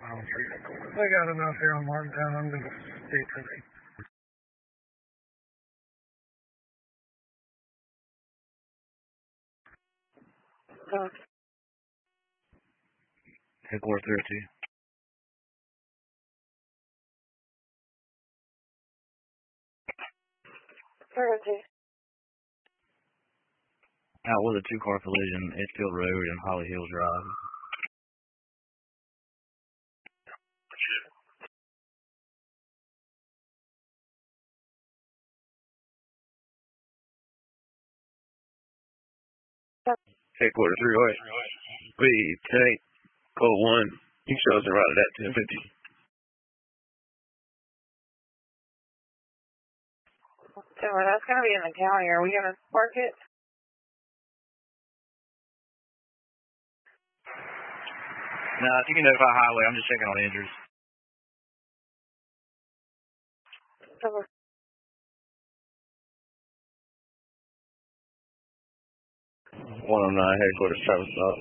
I got enough here on Martintown. I'm going to stay today. Headquarters 32. Out with a two-car collision, Edgefield Road and Holly Hills Drive. Headquarters 308. We take code 1. You shows it right at that 1050. So that's going to be in the county. Are we going to park it? No, if you can notify highway, I'm just checking on the injuries. Over. 109 headquarters traffic stop.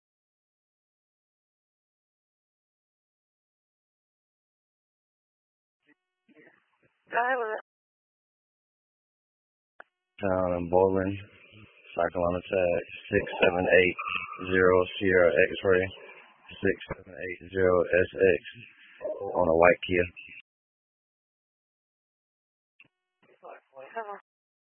Go ahead with it. Town and Bowling. Cycle on attack. 6780 Sierra X-ray. 6780 SX on a white Kia.